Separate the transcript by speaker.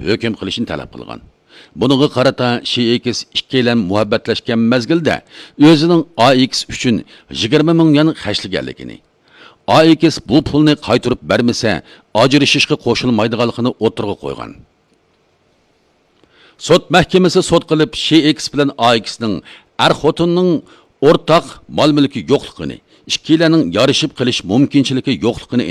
Speaker 1: hukm qilishni talab qilgan. Buningga qarata X ikkilan muhabbatlashgan mezgilda o'zining AX uchun 20 ming yuan xashliganligini, AX bu pulni qaytarib bermasa, ajrashishga qo'shilmaydiganligini o'tirg'a qo'ygan. Sud mahkamasi sud qilib X bilan AXning xotinning o'rtaq mol mulki yo'qligini, ikkilarning yarışib qilish mumkinchiligi yo'qligini